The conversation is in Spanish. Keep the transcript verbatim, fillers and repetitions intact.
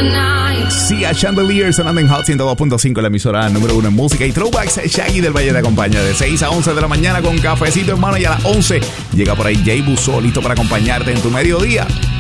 Sí, a Chandelier sonando en Hot ciento dos punto cinco, la emisora número uno en música y throwbacks. Shaggy del Valle te acompaña de seis a once de la mañana con cafecito en mano, y a las once llega por ahí Jay Busso, listo para acompañarte en tu mediodía.